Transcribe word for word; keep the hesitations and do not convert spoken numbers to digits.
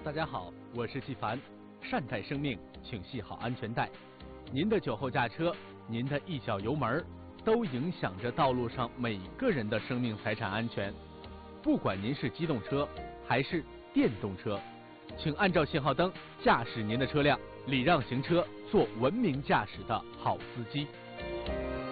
大家好，我是纪凡。善待生命，请系好安全带。您的酒后驾车，您的一脚油门，都影响着道路上每个人的生命财产安全。不管您是机动车还是电动车，请按照信号灯驾驶您的车辆，礼让行车，做文明驾驶的好司机。